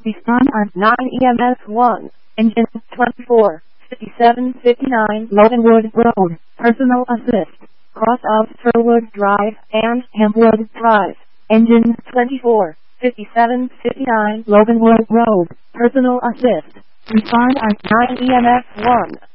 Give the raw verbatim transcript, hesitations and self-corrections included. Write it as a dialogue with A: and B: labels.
A: Respond on nine E M S one, engine twenty-four, fifty-seven fifty-nine Loganwood Road, personal assist, cross of Sherwood Drive and Hempwood Drive, engine twenty-four, fifty-seven fifty-nine Loganwood Road, personal assist. Respond on nine E M S one.